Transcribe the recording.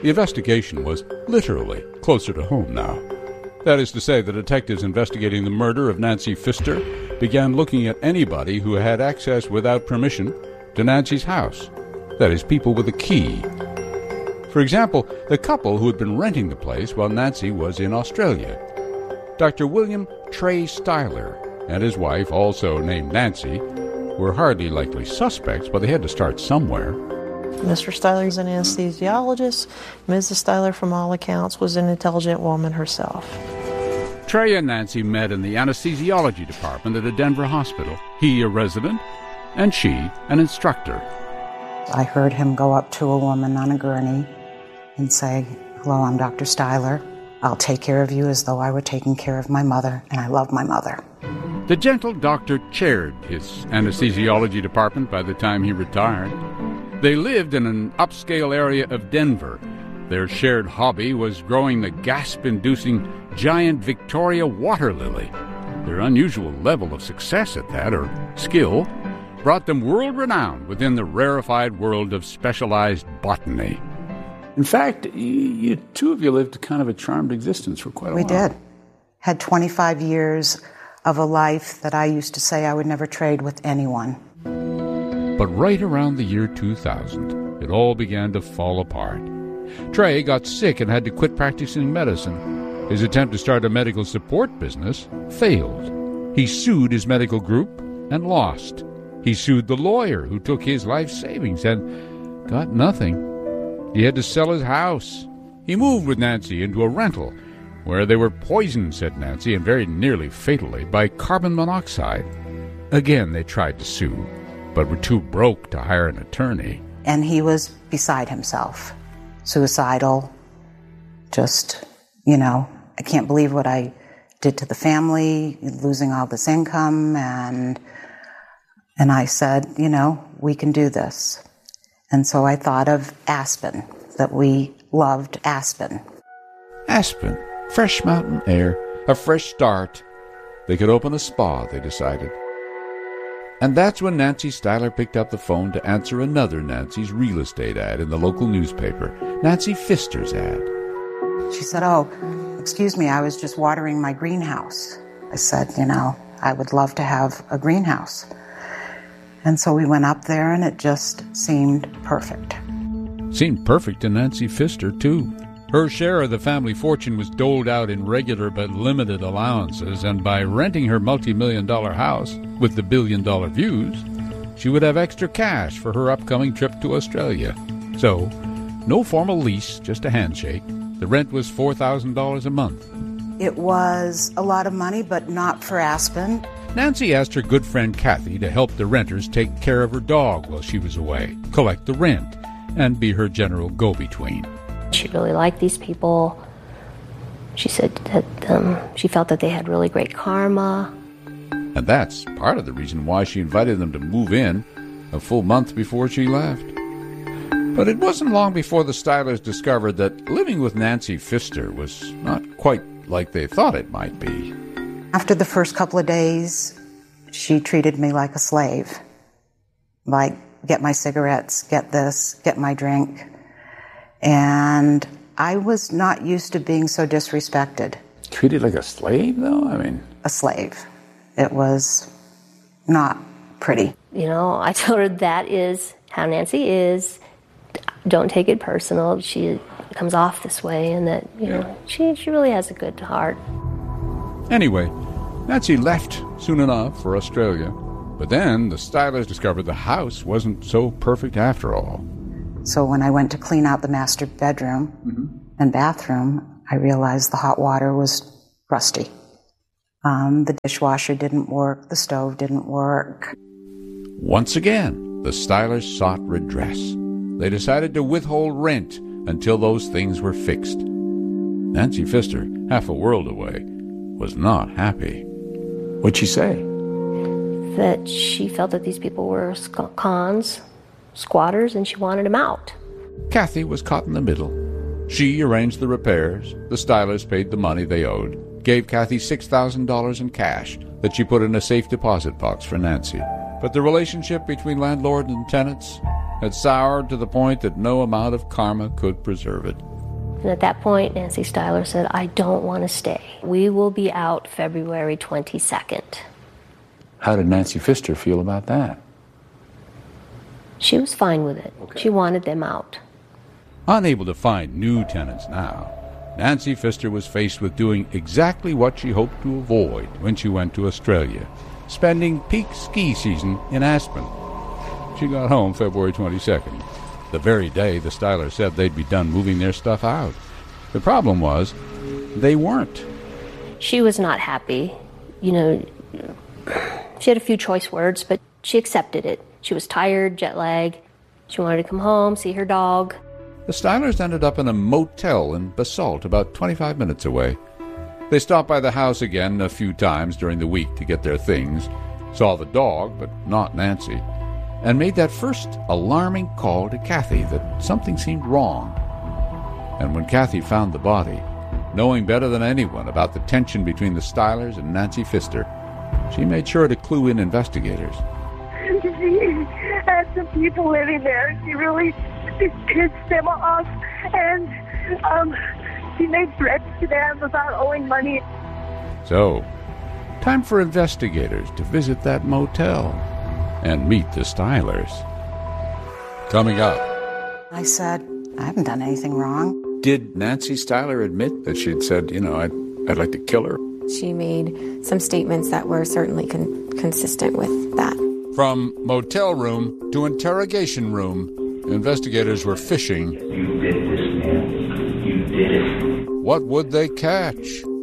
The investigation was literally closer to home now. That is to say, the detectives investigating the murder of Nancy Pfister began looking at anybody who had access without permission to Nancy's house. That is, people with a key. For example, the couple who had been renting the place while Nancy was in Australia. Dr. William Trey Styler and his wife, also named Nancy, were hardly likely suspects, but they had to start somewhere. Mr. Styler is an anesthesiologist. Mrs. Styler, from all accounts, was an intelligent woman herself. Trey and Nancy met in the anesthesiology department at a Denver hospital. He a resident, and she an instructor. I heard him go up to a woman on a gurney and say, "Hello, I'm Dr. Styler. I'll take care of you as though I were taking care of my mother, and I love my mother." The gentle doctor chaired his anesthesiology department by the time he retired. They lived in an upscale area of Denver. Their shared hobby was growing the gasp-inducing giant Victoria water lily. Their unusual level of success at that, or skill, brought them world-renown within the rarefied world of specialized botany. In fact, you two of you lived kind of a charmed existence for quite a while. We did. Had 25 years of a life that I used to say I would never trade with anyone. But right around the year 2000, it all began to fall apart. Trey got sick and had to quit practicing medicine. His attempt to start a medical support business failed. He sued his medical group and lost. He sued the lawyer who took his life savings and got nothing. He had to sell his house. He moved with Nancy into a rental where they were poisoned, said Nancy, and very nearly fatally, by carbon monoxide. Again, they tried to sue, but were too broke to hire an attorney. And he was beside himself, suicidal, just, I can't believe what I did to the family, losing all this income, and I said, we can do this. And so I thought of Aspen, that we loved Aspen. Aspen, fresh mountain air, a fresh start. They could open a spa, they decided. And that's when Nancy Styler picked up the phone to answer another Nancy's real estate ad in the local newspaper, Nancy Pfister's ad. She said, "Oh, excuse me, I was just watering my greenhouse." I said, I would love to have a greenhouse. And so we went up there, and it just seemed perfect. Seemed perfect to Nancy Pfister, too. Her share of the family fortune was doled out in regular but limited allowances, and by renting her multi-million-dollar house with the billion-dollar views, she would have extra cash for her upcoming trip to Australia. So, no formal lease, just a handshake. The rent was $4,000 a month. It was a lot of money, but not for Aspen. Nancy asked her good friend Kathy to help the renters take care of her dog while she was away, collect the rent, and be her general go-between. She really liked these people. She said that she felt that they had really great karma. And that's part of the reason why she invited them to move in a full month before she left. But it wasn't long before the Stylers discovered that living with Nancy Pfister was not quite like they thought it might be. After the first couple of days, she treated me like a slave. Like, get my cigarettes, get this, get my drink. And I was not used to being so disrespected. Treated like a slave, though? A slave. It was not pretty. I told her that is how Nancy is. Don't take it personal. She comes off this way, and that, she really has a good heart. Anyway, Nancy left soon enough for Australia. But then the Stylers discovered the house wasn't so perfect after all. So when I went to clean out the master bedroom and bathroom, I realized the hot water was rusty. The dishwasher didn't work, the stove didn't work. Once again, the Stylers sought redress. They decided to withhold rent until those things were fixed. Nancy Pfister, half a world away, was not happy. What'd she say? That she felt that these people were cons, squatters, and she wanted them out. Kathy was caught in the middle. She arranged the repairs. The Stylers paid the money they owed, gave Kathy $6,000 in cash that she put in a safe deposit box for Nancy. But the relationship between landlord and tenants had soured to the point that no amount of karma could preserve it. And at that point, Nancy Styler said, I don't want to stay. We will be out February 22nd. How did Nancy Pfister feel about that? She was fine with it. Okay. She wanted them out. Unable to find new tenants now, Nancy Pfister was faced with doing exactly what she hoped to avoid when she went to Australia, spending peak ski season in Aspen. She got home February 22nd, the very day the Stylers said they'd be done moving their stuff out. The problem was, they weren't. She was not happy. You know, she had a few choice words, but she accepted it. She was tired, jet lagged. She wanted to come home, see her dog. The Stylers ended up in a motel in Basalt, about 25 minutes away. They stopped by the house again a few times during the week to get their things, saw the dog, but not Nancy, and made that first alarming call to Kathy that something seemed wrong. And when Kathy found the body, knowing better than anyone about the tension between the Stylers and Nancy Pfister, she made sure to clue in investigators. She had some people living there. She really pissed them off, and she made threats to them about owing money. So, time for investigators to visit that motel and meet the Stylers. Coming up. I said, I haven't done anything wrong. Did Nancy Styler admit that she'd said, I'd like to kill her? She made some statements that were certainly consistent with that. From motel room to interrogation room, investigators were fishing. You did this, man. You did it. What would they catch?